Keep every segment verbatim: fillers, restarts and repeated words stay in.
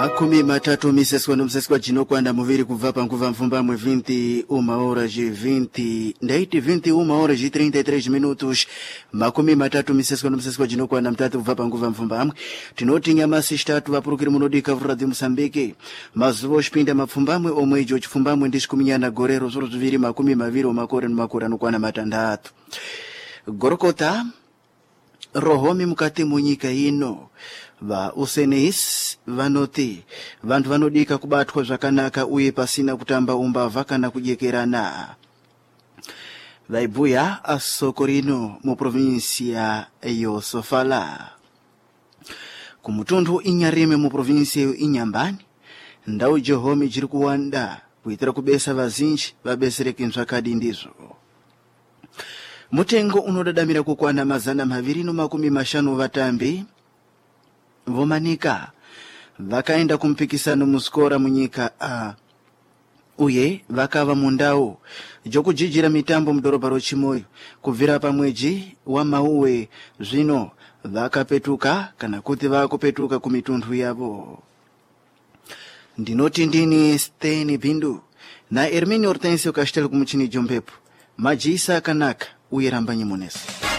Makumi matatu miseswa no mseswa jino kwanda muviri kuvapa nguva mfumbamwe vinte uma horas e vinte ndaiti vinte uma horas e trinta e três minutos. Makumi matatu miseswa no mseswa jino kwanda mtatu kuvapa nguva mfumbamwe tinoti nyamasi statu vapurukiri munodika vuradi Moçambique mazuvo spinda mapfumbamwe omwe ijo chifumbamwe ndisikuminyana gorero zoro ziviri makumi maviri omakore nomakore anokwana matandatu. Gorokota rohomi mukati munyika ino va useneis vanoti vantu vanodika kubatwa zvakanaka uye pasina kutamba umbava kana kujekerana. Vaibuya asokorino mu provincia yo Sofala kumutundu inyarime mu provincia yo Inyambani ndau Jehomi jiri kuwanda kuitira kubesa vazinji vabesereke nzvakadi ndizo. Mutengo unodadamira kukwana mazana maviri no makumi mashanu vatambi vomanika vakaenda kumpikisano muskora munyika a uye vakava mundau jokujijira mitambo mudhorobha rochimoyo kubvira pamweji wa Mauwe zvino vakapetuka kana kuti vakupetuka kumitundu yavo. Ndinoti ndini Steni Bindu na Hermine Hortensio Castelo kumuchini jombepo majisa kanaka uye rambanyi munesi.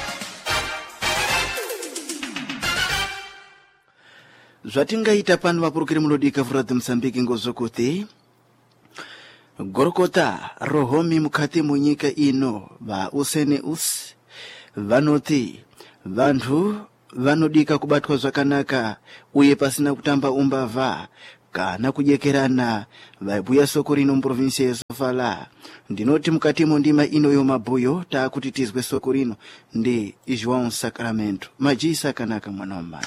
Zvatingaita pano vapurukiri munodika vuradi Moçambique ngozokuti gorokota rohomi mukati munyika ino va usene usi vanoti vantu vanodika kubatwa zvakanaka uye pasina kutamba umbava kana kujekerana. Vaibuya sokorino muprovinsia ya Sofala ndinoti mukati mondima ino yo mabuyo taakuti tizwe sokorino ndi João Sacramento majisa kanaka mwana wamai.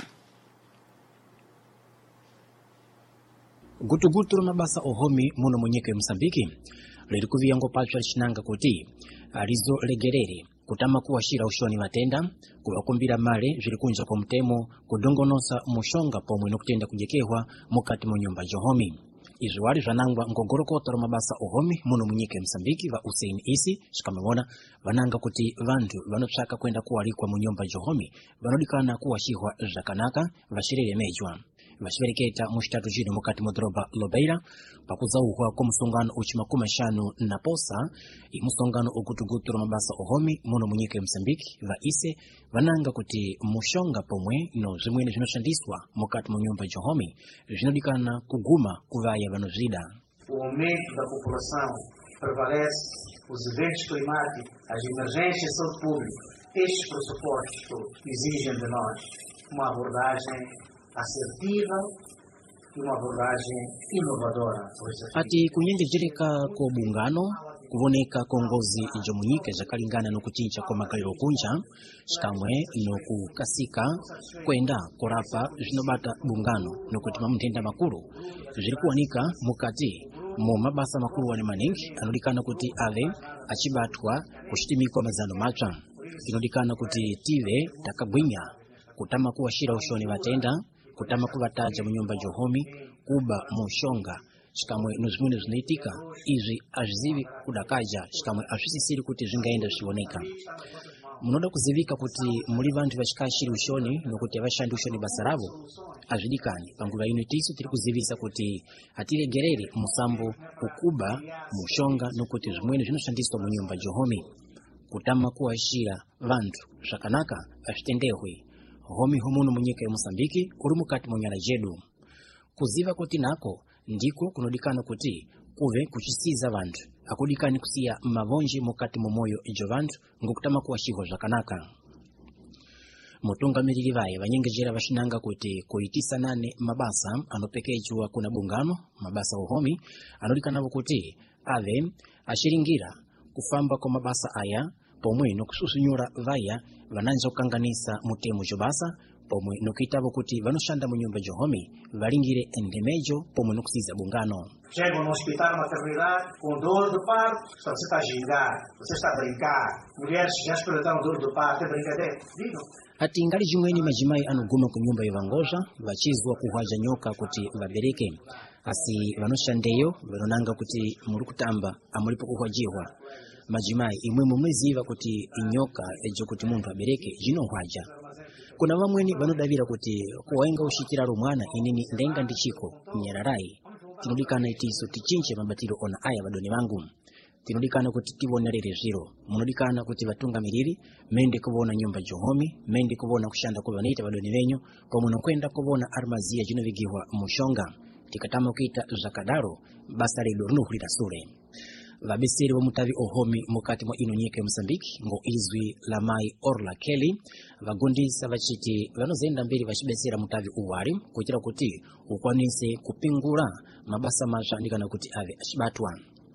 Gutugutu mabasa ohomi muno munyika ya Moçambique liri kuviyango pacho lichinanga kuti alizo legerere kutama kuwashira ushoni matenda kuwakumbira male ziri kunja kwa mtemo kudongonosa mushonga pomwe nokutenda kujekehwa mukati mu nyumba johomi. Izo wali zvanangwa ngogorokota mabasa ohomi muno munyika ya Moçambique va Usain isi shikamewona vananga kuti vantu vanotsvaka kwenda kuwalikwa mu nyumba johomi vanodikana kuwashihwa zvakanaka vashirire mejwa. Vashivereketa mushitatu jino mukati modroba Lobeira pakuzauhwa kwa musongano uchimakumi mashanu na posa imusongano ukutuguturo mabasa ohomi muno munyika ya Moçambique va ise vananga kuti mushonga pomwe no zimwene zinoshandiswa mukati mu nyumba johomi zinodikana kuguma kuvaya vanozida. O aumento da população prevalece, os eventos climáticos, as emergências de saúde pública. Estes pressupostos exigem de nós uma abordagem assertiva e uma abordagem inovadora. Ati kunyengejereka kwa bungano kuvoneka kongozi jomunyika jakalingana no kuchincha kwa makaliro kunja shikamwe no kukasika kwenda korapa jinobata bungano no kutima mtenda makuru ziri kuwanika mukati mu mabasa makuru wane maningi anodikana kuti ave achibatwa kushitimikwa mazano macha inodikana kuti tive takagwinya kutama kuwashira ushoni vatenda kutama kuvataja mu nyumba johomi kuba mushonga shikamwe nozimwene zinaitika izi azivi kudakaja shikamwe azvisisiri kuti zvingaenda zvichioneka. Munoda kuzivika kuti muri vantu vachikashiri ushoni nokuti vashandi ushoni basa ravo azvidikani panguva ino tisu tiri kuzivisa kuti hatiregerere musambo ukuba mushonga nokuti zvimwene zvinoshandiswa mu nyumba johomi kutama kuwashira vantu zvakanaka azvitendehwe. Homi humuno munyika ya Moçambique uri mukati mu nyala jedu kuziva kuti nako ndiko kunodikana kuti kuve kuchisiza vantu akudikani kusiya mavonji mukati mu moyo ijo vantu ngokutama kuwashihwa zvakanaka. Mutungamiriri vaye vanyengejera vashinanga kuti kuitisa nane mabasa anopekejwa kuna bungano mabasa uhomi anodikana kuti ave ashiringira kufamba kwa mabasa aya pomwe no kususunyura vaya vananza kukanganisa mutemo jobasa pomwe no kitabo kuti vanoshanda mu nyumba johomi valingire endemejo pomwe no kusiza bungano. Chega no hospital maternidade com dor de parto, só você está a gingar, você está a brincar. Mulheres já experimentaram dor de parto, é brincadeira. Digam. Ati ngali jimweni majimai anuguma ku nyumba ivangoja vachizwa kuhwaja nyoka kuti vabereke asi vanoshandeyo vanonanga kuti muri kutamba amulipo kuhwajihwa. Majimai imwe mumweziva kuti inyoka ejo kuti muntu abereke jinohwaja kuna vamweni vanodavira kuti kuwainga ushikiralo mwana inini ndenga ndichiko nyararai tinodikana itiso tichinche mabatiro ona aya vadoni vangu tinodikana kuti tivonelere zviro munodikana kuti vatungamiriri mende kuvona nyumba johomi mende kuvona kushanda kuvanoita vadoni venyu pamunokwenda kuvona armazia jinovigihwa mushonga tikatama kuita zvakadaro basa redu rinohurira sure vabeseri vomutavi ohomi mukati mwa ino nyika ya Mozambique ngo izwi la mai Orla Kelly vagundisa vachiti vanozenda mbiri vachibesera mutavi uwari kuitira kuti ukwanise kupingura mabasa mazhandikana kuti ave achibatwa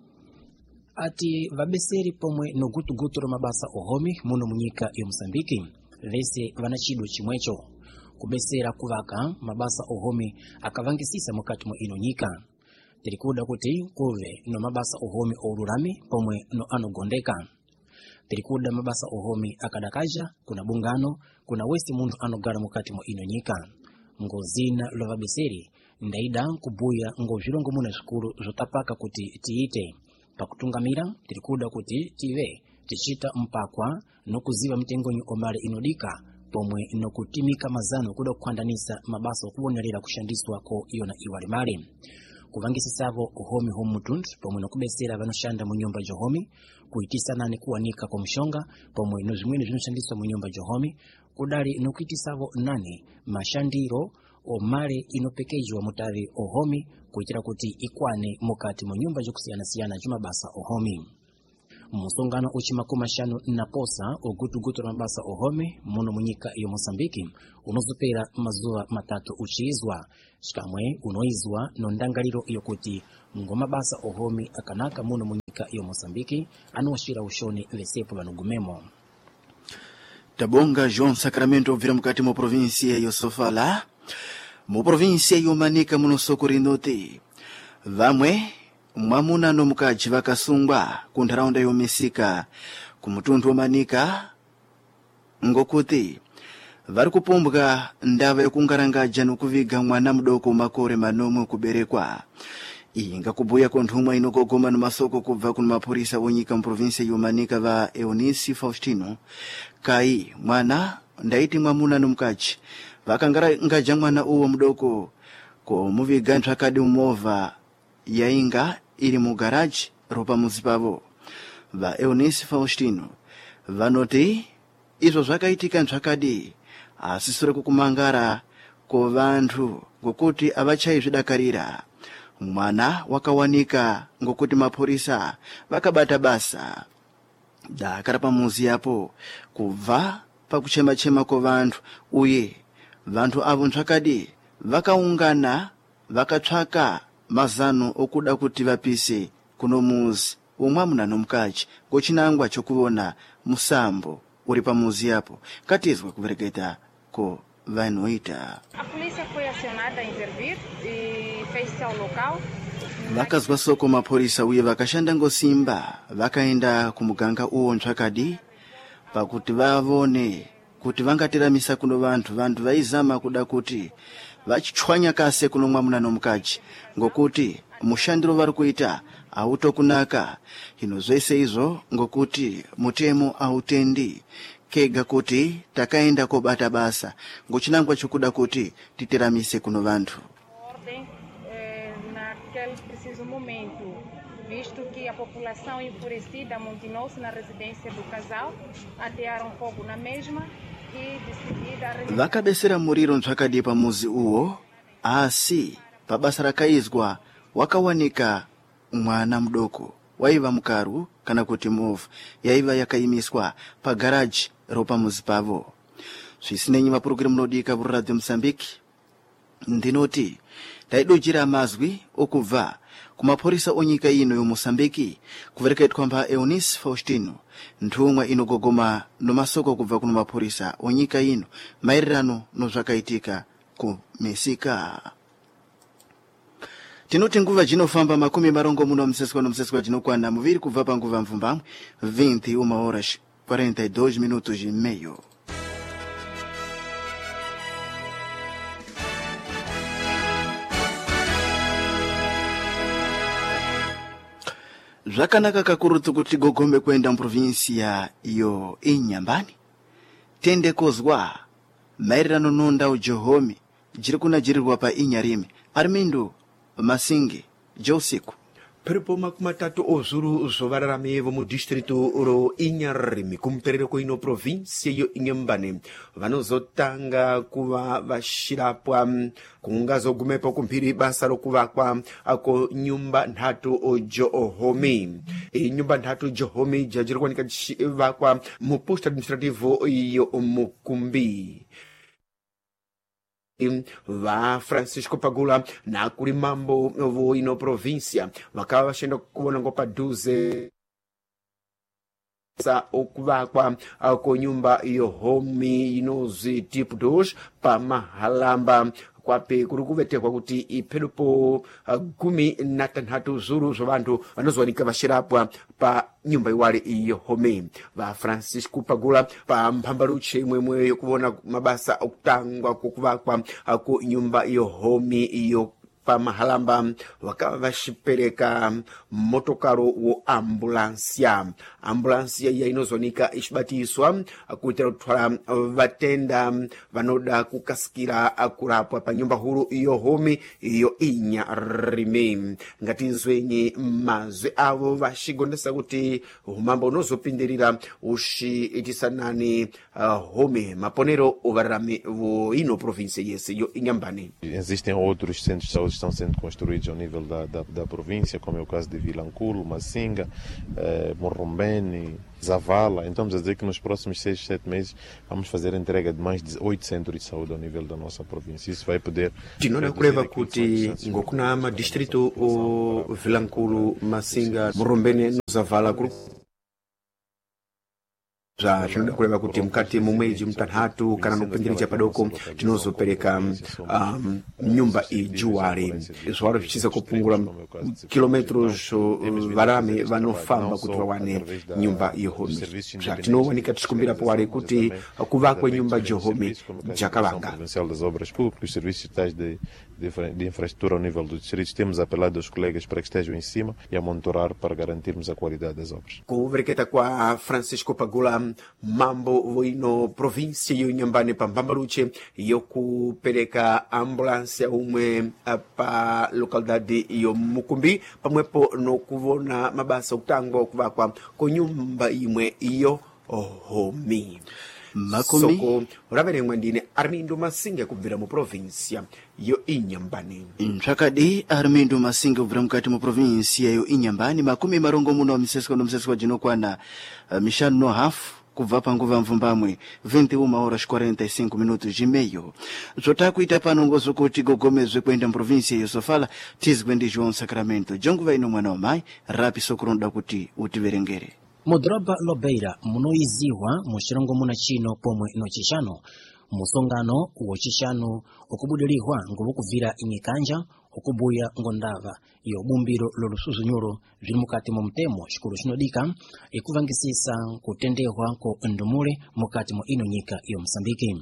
ati vabeseri pomwe no gutu-gutu mabasa ohomi muno munyika ya Mozambique vese vanachido chimwecho kubesera kuvaka mabasa ohomi akavangisisa mukati mwa ino nyika tirikuda kuti kuve no mabasa ohomi orurami pomwe no anogondeka tirikuda mabasa ohomi akadakaja kuna bungano kuna wesi mundu anogara mukati mwa ino nyika ngozina lo vabeseri ndaida kubuya ngo zvilongo muna zvikuru zotapaka kuti tiite pakutungamira tirikuda kuti tive tichita mpakwa no kuziva mitengonyi omale inodika pomwe no kutimika mazano kuda kukandanisa mabasa okubonerera kushandiswa ko iona iwali male kuvangisisavo uhomi homutundu pomwe no kubesera vanoshanda mu nyumba johomi kuitisa nani kuwanika kwa mshonga pomwe no zimwene zinoshandiswa mu nyumba johomi kudali no kuitisavo nani mashandiro omale inopekejwa mutavi ohomi kuitira kuti ikwane mukati mu nyumba jokusiyana siyana jumabasa ohomi musongano uchimakuma shanu na posa ogutu-gutu mabasa ohomi muno munyika ya Mozambique unozupera mazuva matatu uchiizwa shikamwe unoizwa no ndangaliro yokuti ngomabasa ohomi akanaka muno munyika ya Mozambique anoshira ushoni vesepo vanogumemo tabonga João Sacramento vira mukati mu provinsia yo Sofala mu provinsia yo Manica muno Socorinote vamwe mwamuna no mukaji vakasungwa ku ntaraunda yomisika ku mutundu wa Manica ngokuti vari kupumbwa ndava yokungarangaja nokuviga mwana mudoko makore manomwe kuberekwa iyi ngakubuya konthumwa inogogoma no masoko kubva kuno mapurisa wonyika mu provinsia yo Manica va Eunice Faustino kai mwana ndaiti mwamuna no mukaji vakangarangaja mwana uwo mudoko ko muviga nthakadi umova yainga ili mu garage ropa muzipavo va Eunice Faustino vanoti izvo zvakaitika nthakadi asisire kukumangara ko vantu ngokuti avachai zvidakarira mwana wakawanika ngokuti mapurisa vakabata basa dakara pamuzi yapo kubva pakuchema-chema ko vantu uye vantu avo nthakadi vakaungana vakatsvaka mazano okuda kuti vapise kuno muzi umwamuna nomukaji ngochinangwa chokuona musambo uri pamuzi yapo katizwe kuvereketa ko vanoita a polícia foi acionada a intervir e fez-se ao local vakazwa soko mapurisa uye vakashanda ngosimba vakaenda kumuganga uwo nthakadi pakuti vavone kuti vangatiramisa kuno vantu vantu vaizama kuda kuti vachichwanya kase kuno mwamuna nomukaji ngokuti mushandiro vari kuita autokunaka hino zvese izvo ngokuti mutemo autendi kega kuti takaenda kobata basa ngochinangwa chokuda kuti titiramise kuno vantu ordem eh, naquele preciso momento visto que a população enfurecida amontonou-se na residência do casal atearam fogo na mesma vakabesera muriro nthakadi pamuzi uwo asi pabasa rakaizwa wakawanika mwana mudoko waiva mukaru kana kuti movha yaiva yakaimiswa pagaraji ropamuzi pavo zvisinei mapurogiramu munodika vuradio Mozambique ndinoti taidojira mazwi okubva kumapurisa onyika ino yo Mozambique kuvereketwa mba Eunice Faustino nthumwa inogogoma no masoko kubva kuno mapurisa onyika ino maererano no zvakaitika ku Mesika tinoti nguva jinofamba makumi marongo muno mseswa no mseswa jinokwana muviri kubva panguva mvumbamwe vinte uma horas quarenta e dois minutos e meio zvakanaka kakurutu kuti gogombe kwenda muprovinsia iyo inyambani tende kozwa maererano nonda ujohomi jiri kunajirirwa pa Inyarimi. Armindo Masinge Josiku Perepo makumatatu ozuru zovararame mu distrito ro Inyarimi kumperereko ino provinsia yo Inhambane vanozotanga kuva vashirapwa kungazogumepo kumpiri basa rokuvakwa ako nyumba nhatu ojohomi. E nyumba nhatu johomi jajirikwanika chivakwa mu post administrativo iyo Mukumbi. Va Francisco Pagula na kuri mambo vo ino provincia vakava vashenda kuona ngopa duze sa okuvakwa ko nyumba iyo homi inozi tipo dos pa Mahalamba kwape kuri kuvetekwa kuti ipelupo uh, gumi na tanhatu zuru zo vantu vanozowanika vashirapwa pa nyumba iwale iyo home. Va Francisco Pagula pa mphambaluche imwemwe yokuona mabasa okutangwa kukuvakwa uh, ku nyumba iyo home iyo pa Mahalamba wakava vashipereka motokaro wo ambulansia. Ambulansia ya inozonika ishibatiswa kuitera kutwala vatenda vanoda kukasikira kurapwa pa nyumba huru iyo home iyo Inyarimi. Ngati nzwenye mazwe avo vashigondesa kuti humamba unozopindirira ushi itisanani uh, home maponero uvarame vo ino provinsia yese yo Inhambane. Existem outros centros de saúde que estão sendo construídos ao nível da, da, da província, como é o caso de Vilanculo, Masinga, eh, Morrombene, Zavala. Então, vamos dizer que nos próximos seis, sete meses vamos fazer a entrega de mais de oito centros de saúde ao nível da nossa província. Isso vai poder... Tinona kureva kuti ngokuna ma distrito o Vilanculo, Masinga, Morrombene, Zavala, za tinoda kureva kuti mukati mumwezi mtanhatu kana nopengera padoko tinozopereka um, nyumba ijuware zwaro vichiza kupungula kilometros varame vanofamba kuti vawane nyumba ihomi. Za tinowanika tikumbira pawale kuti kuvakwe nyumba jihomi jakavanga. Das obras públicas, os serviços tais de, de, de infraestrutura ao nível dos distritos, temos apelado aos colegas para que estejam em cima e a monitorar para garantirmos a qualidade das obras. Kuvereketa kwa Francisco Pagula mambo voino provinsia yo Inhambane pa Mphambaluche yokupereka ambulância umwe pa localidade yo Mukumbi pamwepo nokuvona mabasa okutangwa okuvakwa ko nyumba imwe iyo homi. Makumi soko raverengwa ndine Armindo Masinga kubvira mu provinsia yo Inhambane. Nchakadi Armindo Masinga kubvira mukati mu provinsia yo Inhambane. Makumi marongo muno msesko no msesko jinokwana uh, mishanu no hafu kubva panguva mvumbamwe vinte e uma horas quarenta e cinco minutos e meio. Zotakuita pano ngozo kuti gogomezwe kwenda mprovinsia yo Sofala tizigwendi João Sacramento jongo vai no mwana wa mai rapi sokuronda kuti utiverengere. Mudroba Lobeira munoiziwa mushirongo muna chino pomwe no chishano musongano wo chishano okubudilihwa nguvu kuvira inyikanja okubuya ngondava yo bumbiro lolusuzu nyoro vili mukati mu mtemo shikuru shinodika ikuvangisisa kutendehwa ko ndumule mukati mu ino nyika yo Msambiki.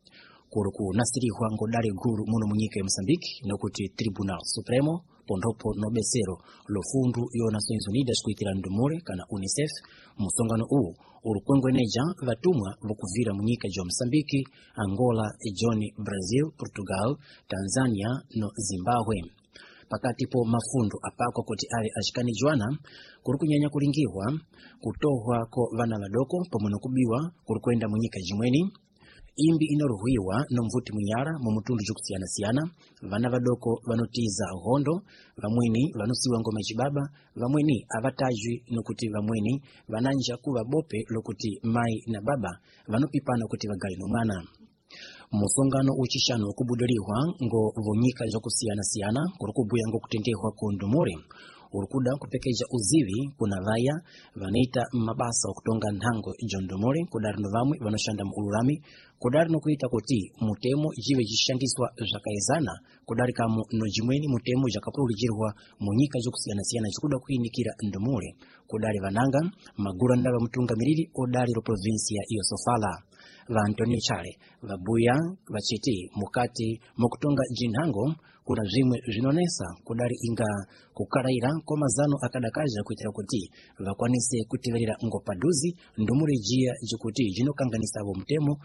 Kuruku nasirihwa ngodale guru muno munyika yo Msambiki nokuti Tribunal Supremo pondopo no besero lofundu yo Nações Unidas kuitira ndumule kana UNICEF musongano u urukwengweneja vatumwa vukuvira munyika jo Msambiki, Angola, Joni, Brazil, Portugal, Tanzania no Zimbabwe. Pakati po mafundu apako kuti ali ashikani juana kurukunyanya kulingiwa kutohwa ko vana vadoko pamono kubiwa kurukwenda munyika jimweni. Imbi inoruhuiwa no mvuti munyara mu mutundu jukusiana siana vana vadoko vanotiza hondo vamweni vanosiwa ngoma chibaba vamweni avatajwi nokuti vamweni vananja kuva bope lokuti mai na baba vanopipana kuti vagali no mwana. Musongano uchishano okubudulihwa ngo vonyika jokusiana siana kurukubuya ngo kutendehwa ko ndumure urukuda kupekeja uzivi kuna vaya vanaita mabasa okutonga ntango jondumore kudari no vamwe vanoshanda mu ulurami kudari no kuita kuti mutemo jive jishangiswa zakaizana kudari kamu no jimweni mutemo jakapulujirwa munyika jokusiyana siyana chikuda kuinikira ndumure kudari vananga magura ndava mutunga miriri odari ro provinsia iyo Sofala. Va Antonio Chale vabuya vachiti mukati mukutonga jinhango kuna zimwe zinonesa kudari inga kukaraira ko mazano akadakaja kuitira kuti vakwanise kutiverera ngopaduzi ndumure jia jikuti jinokanganisa abo mtemo kuvini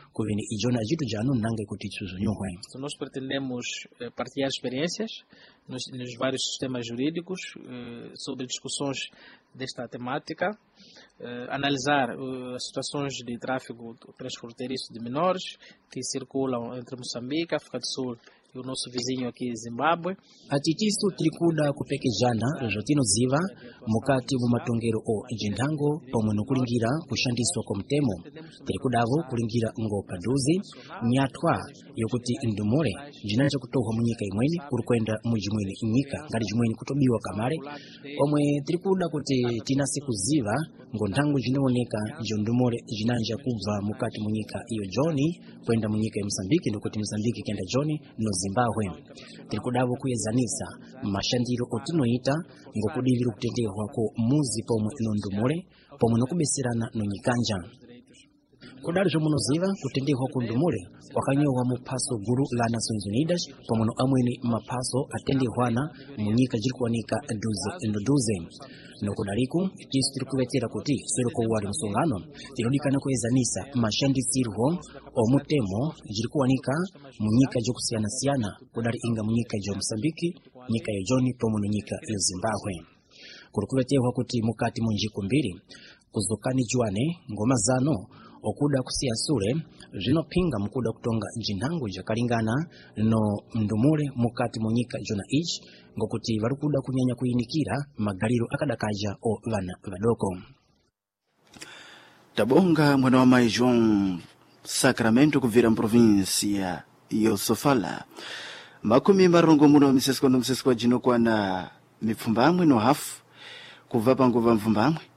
ijona ajitu janu nange kuti tsuzunyuhwe. Nós pretendemos eh, partilhar experiências nos, nos vários sistemas jurídicos eh, sobre discussões desta temática, eh, analisar eh, as situações de tráfego transfronteiriço de menores que circulam entre Moçambique, África do Sul e o nosso vizinho aqui, Zimbábue. Atitiso trikuda kupekejana zotino ziva mukati mu matongero o jindango pomwe nokulingira kushandiswa kwa mtemo trikudavo kulingira ngo paduzi nyatwa yokuti ndumule jinanja kutohwa munyika imweni kurikwenda mujimweni nyika ngati jimweni kutobiwa kamare omwe trikuda kuti tinasi kuziva ngo ndango jinooneka jondumule jinanja kubva mukati munyika iyo Joni kwenda munyika ya Mozambique ndokuti Mozambique kenda Joni no Zimbabwe. Trikudavo kuyezanisa mashandiro otinoita ngokudilira kutendehwa ko muzi pomwe nondumule pomwe nokubeserana nonyikanja. Kudali zomunoziva kutendehwa kundumule wakanyowa mu paso guru la Nações Unidas pomwe no amweni mapaso atendehwana munyika jirikuwanika duze ndoduze. Nokudaliku chisu tirikuvetera kuti seruko wali msongano tilodikana kuyezanisa mashandisirwo omutemo jirikuwanika munyika jokusiyana siyana kudali inga munyika jo Mozambique nyika ya Joni pomwe no nyika ya Zimbabwe. Kurikuvetera kuti mukati munjiko mbiri kuzokani juane ngoma zano okuda kusiya sule zvinopinga mukuda kutonga njindango jakalingana no ndumule mukati munyika jona ichi ngokuti varikuda kunyanya kuyinikira magaliro akadakaja o vana vadoko. Tabonga mwana wa mai João Sacramento kuvira mprovinsia yo Sofala makumi marongo muno misesko no misesko jino kwa na mipfumbamwe no hafu kuva panguva mfumbamwe